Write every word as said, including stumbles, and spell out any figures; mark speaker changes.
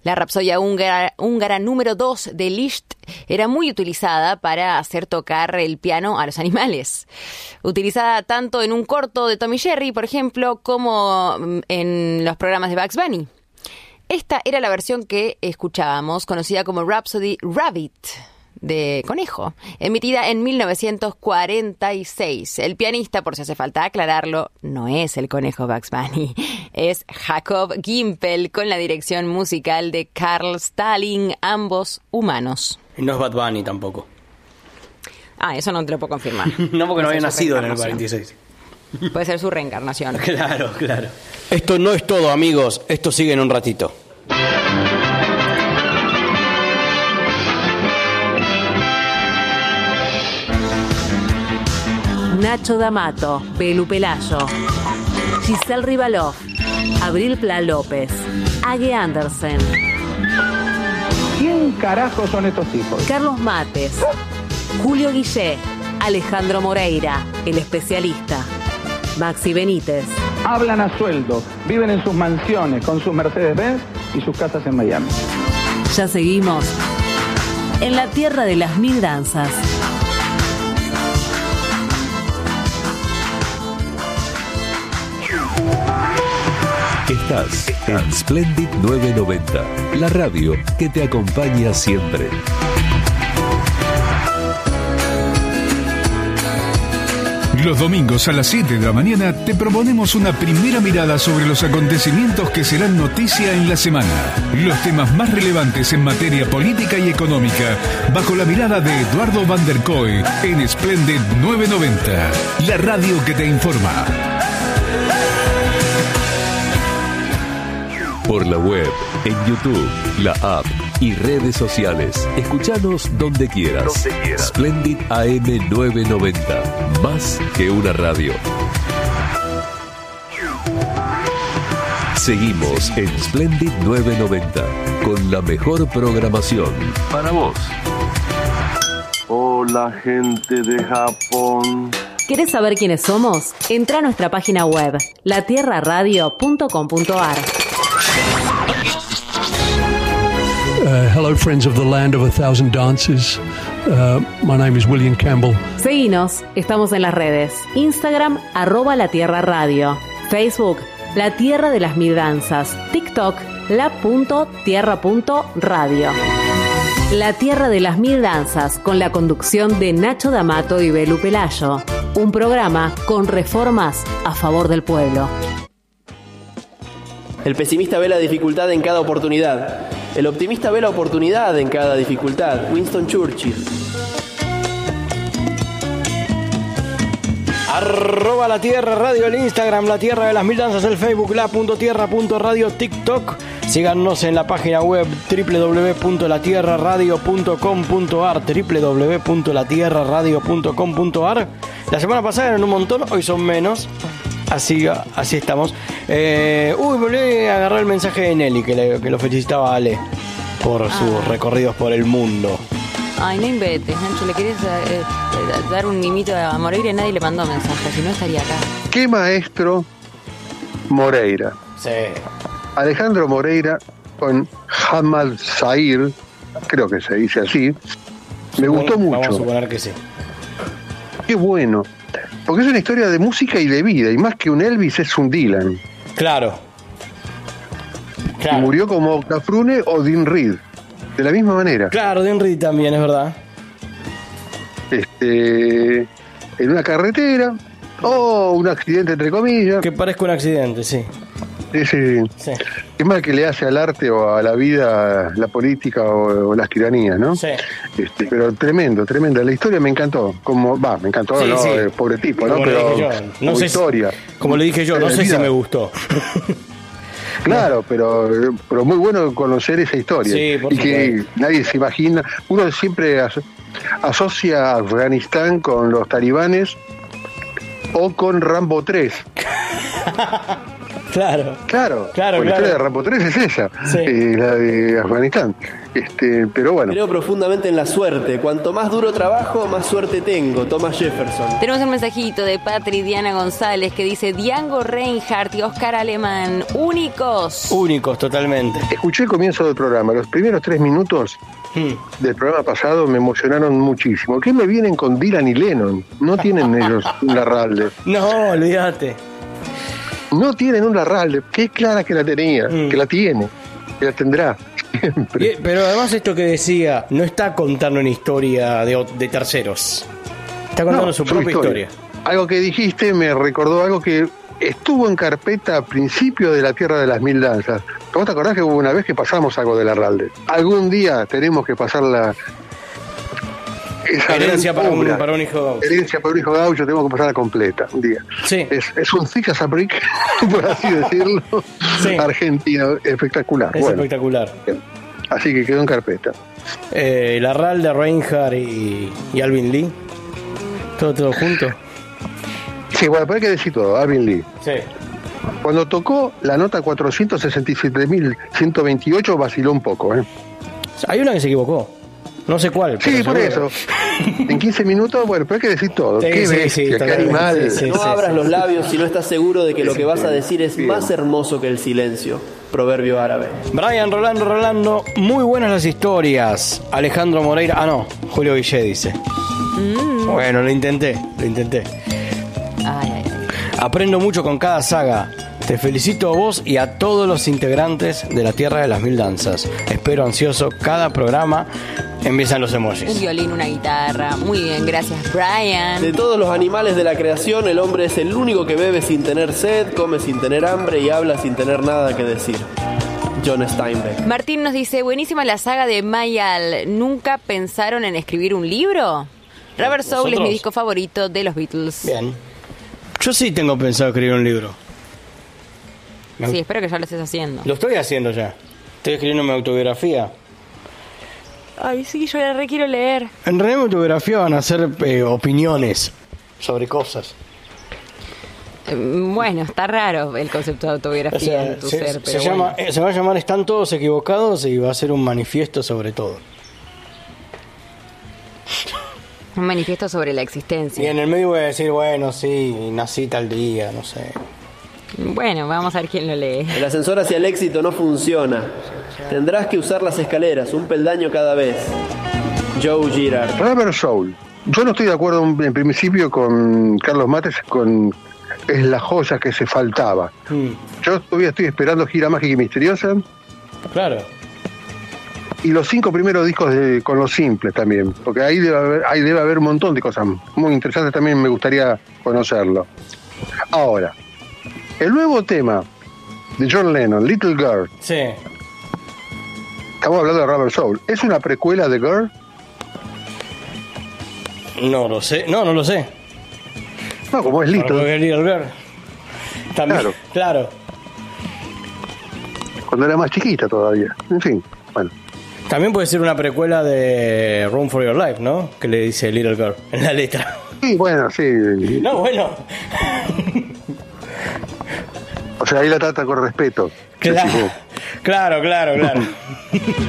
Speaker 1: La rapsodia húngara, húngara número dos de Liszt era muy utilizada para hacer tocar el piano a los animales. Utilizada tanto en un corto de Tom y Jerry, por ejemplo, como en los programas de Bugs Bunny. Esta era la versión que escuchábamos, conocida como Rhapsody Rabbit, de conejo, emitida en mil novecientos cuarenta y seis. El pianista, por si hace falta aclararlo, no es el conejo Bugs Bunny, es Jacob Gimpel, con la dirección musical de Carl Stalling, ambos humanos.
Speaker 2: Y no es Bad Bunny tampoco.
Speaker 1: Ah, eso no te lo puedo confirmar.
Speaker 2: No, porque no había nacido en el cuarenta y seis.
Speaker 1: Puede ser su reencarnación.
Speaker 2: Claro, claro. Esto no es todo, amigos. Esto sigue en un ratito.
Speaker 3: Nacho D'Amato, Belu Pelayo, Giselle Rivalov, Abril Pla López, Age Andersen.
Speaker 4: ¿Quién carajo son estos tipos?
Speaker 3: Carlos Mates, Julio Guillé, Alejandro Moreira, el especialista, Maxi Benítez.
Speaker 4: Hablan a sueldo, viven en sus mansiones con sus Mercedes-Benz y sus casas en Miami.
Speaker 3: Ya seguimos en la tierra de las mil danzas.
Speaker 5: Estás en Splendid novecientos noventa, la radio que te acompaña siempre.
Speaker 6: Los domingos a las siete de la mañana te proponemos una primera mirada sobre los acontecimientos que serán noticia en la semana. Los temas más relevantes en materia política y económica, bajo la mirada de Eduardo Van der Koe en Splendid novecientos noventa, la radio que te informa.
Speaker 5: Por la web, en YouTube, la app y redes sociales. Escuchanos donde quieras. Donde quieras. Splendid A M novecientos noventa. Más que una radio. Seguimos en Splendid novecientos noventa con la mejor programación para vos.
Speaker 7: Hola, gente de Japón.
Speaker 3: ¿Querés saber quiénes somos? Entra a nuestra página web, la tierra radio punto com punto a r.
Speaker 8: Uh, hello, friends of the land of a thousand dances. Uh, my name is William Campbell.
Speaker 3: Seguinos, estamos en las redes. Instagram, arroba La Tierra Radio. Facebook, La Tierra de las Mil Danzas. TikTok, la.tierra.radio. La Tierra de las Mil Danzas, con la conducción de Nacho D'Amato y Belu Pelayo. Un programa con reformas a favor del pueblo.
Speaker 9: El pesimista ve la dificultad en cada oportunidad. El optimista ve la oportunidad en cada dificultad. Winston Churchill.
Speaker 2: Arroba La Tierra Radio, el Instagram, La Tierra de las Mil Danzas, el Facebook, la.tierra.radio, TikTok. Síganos en la página web doble u doble u doble u punto la tierra radio punto com punto a r, doble u doble u doble u punto la tierra radio punto com punto a r. La semana pasada eran un montón, hoy son menos. Así, así estamos. Eh, uy, volví a agarrar el mensaje de Nelly, que, le, que lo felicitaba a Ale por ah. sus recorridos por el mundo.
Speaker 1: Ay, no inventes, Nacho, le querés eh, dar un mimito a Moreira y nadie le mandó mensaje, si no estaría acá.
Speaker 10: ¿Qué maestro Moreira?
Speaker 2: Sí.
Speaker 10: Alejandro Moreira con Hamad Zair, creo que se dice así. Me
Speaker 2: Supon-
Speaker 10: gustó mucho.
Speaker 2: Vamos a suponer que sí.
Speaker 10: Qué bueno. Porque es una historia de música y de vida, y más que un Elvis es un Dylan.
Speaker 2: Claro. claro.
Speaker 10: Y murió como Cafrune o Dean Reed, de la misma manera.
Speaker 2: Claro, Dean Reed también, es verdad.
Speaker 10: Este, en una carretera, o un accidente entre comillas.
Speaker 2: Que parezca un accidente, sí.
Speaker 10: Sí, sí.
Speaker 2: sí.
Speaker 10: Qué mal que le hace al arte o a la vida la política o, o las tiranías, ¿no?
Speaker 2: Sí.
Speaker 10: Este, pero tremendo, tremenda. La historia me encantó. Como va, me encantó,
Speaker 2: sí,
Speaker 10: no,
Speaker 2: sí.
Speaker 10: Eh, pobre tipo,
Speaker 2: como
Speaker 10: ¿no?
Speaker 2: Pero yo, no
Speaker 10: como
Speaker 2: sé
Speaker 10: historia.
Speaker 2: Si, como le dije yo, no sé si me gustó.
Speaker 10: Claro, pero, pero muy bueno conocer esa historia.
Speaker 2: Sí, por
Speaker 10: y que
Speaker 2: supuesto.
Speaker 10: nadie se imagina. Uno siempre aso- asocia a Afganistán con los talibanes o con Rambo tres.
Speaker 2: Claro.
Speaker 10: Claro,
Speaker 2: Claro,
Speaker 10: la
Speaker 2: claro.
Speaker 10: historia de Rambo tres es esa,
Speaker 2: Sí.
Speaker 10: eh, la de Afganistán. Este, pero bueno.
Speaker 9: Creo profundamente en la suerte. Cuanto más duro trabajo, más suerte tengo. Thomas Jefferson.
Speaker 1: Tenemos un mensajito de Patri Diana González que dice: Django Reinhardt y Oscar Alemán, únicos.
Speaker 2: Únicos, totalmente.
Speaker 10: Escuché el comienzo del programa, los primeros tres minutos
Speaker 2: Hmm.
Speaker 10: del programa pasado me emocionaron muchísimo. ¿Qué me vienen con Dylan y Lennon? No tienen ellos un Larralde.
Speaker 2: No, olvídate.
Speaker 10: No tienen un Larralde. Qué clara que la tenía,
Speaker 2: Mm.
Speaker 10: que la tiene, que la tendrá siempre.
Speaker 2: Y- Pero además esto que decía, no está contando una historia de, ot- de terceros. Está contando
Speaker 10: No,
Speaker 2: su propia historia.
Speaker 10: Algo que dijiste me recordó algo que estuvo en carpeta a principio de La Tierra de las Mil Danzas. ¿Vos te acordás que hubo una vez que pasamos algo de Larralde? Algún día tenemos que pasar la... esa
Speaker 2: Herencia
Speaker 10: gran
Speaker 2: para un,
Speaker 10: obra.
Speaker 2: para un hijo gaucho.
Speaker 10: Herencia para un hijo gaucho, tenemos que pasarla completa un día.
Speaker 2: Sí.
Speaker 10: Es, es un thick as a brick, por así decirlo,
Speaker 2: Sí.
Speaker 10: argentino, espectacular.
Speaker 2: Es
Speaker 10: Bueno,
Speaker 2: espectacular.
Speaker 10: así que quedó en carpeta.
Speaker 2: Eh, Larralde, Reinhardt y, y Alvin Lee. Todo, todo junto.
Speaker 10: Sí, bueno, pero hay que decir todo, Alvin Lee.
Speaker 2: Sí.
Speaker 10: Cuando tocó la nota cuatrocientos sesenta y siete mil ciento veintiocho vaciló un poco, ¿eh?
Speaker 2: Hay una que se equivocó. No sé cuál.
Speaker 10: Sí,
Speaker 2: pero
Speaker 10: por
Speaker 2: seguro.
Speaker 10: eso. En quince minutos, bueno, pero hay que decir todo.
Speaker 2: Sí,
Speaker 10: Qué
Speaker 2: sí,
Speaker 10: bestia,
Speaker 2: sí,
Speaker 10: qué
Speaker 2: totalmente.
Speaker 10: animal.
Speaker 2: Sí, sí.
Speaker 9: No abras los labios si no estás seguro de que lo que vas a decir es
Speaker 10: Bien.
Speaker 9: más hermoso que el silencio. Proverbio árabe.
Speaker 2: Brian, Rolando, Rolando, muy buenas las historias. Alejandro Moreira, ah no, Julio Guillé dice. Bueno, lo intenté, lo intenté.
Speaker 1: Ay, ay, ay.
Speaker 2: Aprendo mucho con cada saga. Te felicito a vos y a todos los integrantes de la Tierra de las Mil Danzas. Espero ansioso cada programa. Empiezan los
Speaker 1: Un
Speaker 2: emojis.
Speaker 1: violín, una guitarra. Muy bien, gracias, Brian.
Speaker 9: De todos los animales de la creación, el hombre es el único que bebe sin tener sed, come sin tener hambre y habla sin tener nada que decir. John Steinbeck.
Speaker 1: Martín nos dice: buenísima la saga de Mayal. ¿Nunca pensaron en escribir un libro? Rubber Soul es
Speaker 2: ¿Nosotros?
Speaker 1: mi disco favorito de los Beatles.
Speaker 2: Bien. Yo sí tengo pensado escribir un libro. Me-
Speaker 1: Sí, espero que ya lo estés haciendo.
Speaker 2: Lo estoy haciendo ya. Estoy escribiendo mi autobiografía.
Speaker 1: Ay, sí, yo la re quiero leer.
Speaker 2: En realidad mi autobiografía van a ser eh, opiniones sobre cosas.
Speaker 1: Eh, Bueno, está raro el concepto de autobiografía
Speaker 2: O sea,
Speaker 1: en tu
Speaker 2: se,
Speaker 1: ser,
Speaker 2: se
Speaker 1: pero
Speaker 2: llama,
Speaker 1: bueno.
Speaker 2: eh, se va a llamar Están todos equivocados y va a ser un manifiesto sobre todo.
Speaker 1: Un manifiesto sobre la existencia.
Speaker 2: Y en el medio voy a decir, bueno, sí, nací tal día, no sé.
Speaker 1: Bueno, vamos a ver quién lo lee.
Speaker 9: El ascensor hacia el éxito no funciona. Tendrás que usar las escaleras, un peldaño cada vez. Joe Girard.
Speaker 10: Rubber Soul. Yo no estoy de acuerdo en en principio con Carlos Mates, con es la joya que se faltaba.
Speaker 2: Mm,
Speaker 10: Yo todavía estoy esperando Gira Mágica y Misteriosa
Speaker 2: claro.
Speaker 10: y los cinco primeros discos de, con los simples también, porque ahí debe haber, ahí debe haber un montón de cosas muy interesantes, también me gustaría conocerlo. Ahora, el nuevo tema de John Lennon, Little Girl,
Speaker 2: Sí.
Speaker 10: estamos hablando de Rubber Soul, ¿es una precuela de Girl?
Speaker 2: No lo sé. No, no lo sé.
Speaker 10: No, como es Little,
Speaker 2: Porque Little Girl. También,
Speaker 10: Claro.
Speaker 2: claro.
Speaker 10: cuando era más chiquita todavía. En fin, bueno.
Speaker 2: También puede ser una precuela de Room for Your Life, ¿no? Que le dice Little Girl en la letra.
Speaker 10: Sí, bueno, sí.
Speaker 2: No, bueno.
Speaker 10: O sea, ahí la trata con respeto.
Speaker 2: Claro,
Speaker 10: decís vos.
Speaker 2: claro, claro, claro.